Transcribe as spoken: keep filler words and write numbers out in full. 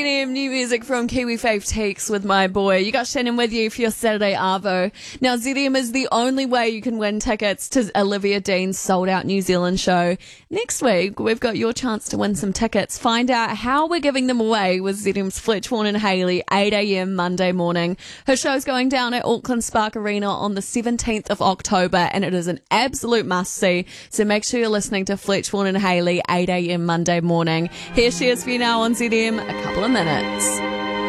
Z M, new music from Kiwi Fave Teeks with My Boy. You got Shannon with you for your Saturday Arvo. Now, Z M is the only way you can win tickets to Olivia Dean's sold-out New Zealand show. Next week, we've got your chance to win some tickets. Find out how we're giving them away with Z M's Fletch, Vaughan and Hayley, eight a.m. Monday morning. Her show's going down at Auckland Spark Arena on the seventeenth of October, and it is an absolute must-see. So make sure you're listening to Fletch, Vaughan and Hayley, eight a.m. Monday morning. Here she is for you now on Z M, a couple of minutes.